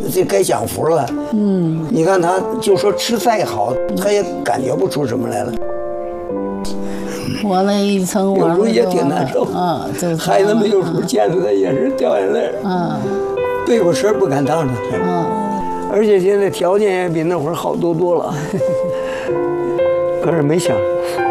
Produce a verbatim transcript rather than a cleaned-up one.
这该享福了。嗯，你看他，就说吃再好，他也感觉不出什么来了。 我那一层我有时候也挺难受。 啊， 孩子们有时候见着他也是掉眼泪。 嗯， 对过神不敢当着。嗯，而且现在条件也比那会儿好多多了。可是没想。